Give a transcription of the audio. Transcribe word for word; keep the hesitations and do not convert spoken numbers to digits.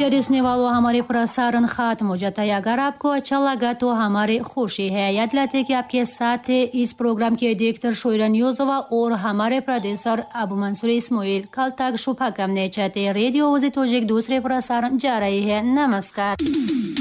प्यारे सुनने वालों, हमारे प्रसारण खत्म हो जाता है। अगर आपको अच्छा लगा तो हमारी खुशी है। याद दिलाते कि आपके साथ इस प्रोग्राम के एडिटर शोयरन योजोवा और हमारे प्रोड्यूसर अबू मंसूर इस्माइल। कल तक शुभकामनाएं चाहते हैं। रेडियो ओजी तो एक दूसरे प्रसारण जा रही है। नमस्कार।